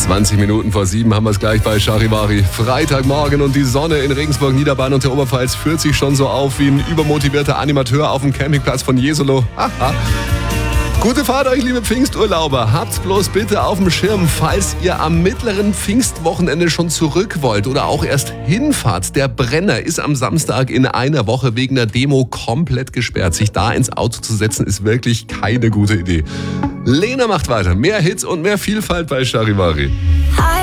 20 Minuten vor 7 haben wir es gleich bei Charivari. Freitagmorgen und die Sonne in Regensburg, Niederbayern und der Oberpfalz führt sich schon so auf wie ein übermotivierter Animateur auf dem Campingplatz von Jesolo. Gute Fahrt euch, liebe Pfingsturlauber. Habt's bloß bitte auf dem Schirm, falls ihr am mittleren Pfingstwochenende schon zurück wollt oder auch erst hinfahrt. Der Brenner ist am Samstag in einer Woche wegen der Demo komplett gesperrt. Sich da ins Auto zu setzen, ist wirklich keine gute Idee. Lena macht weiter. Mehr Hits und mehr Vielfalt bei Charivari.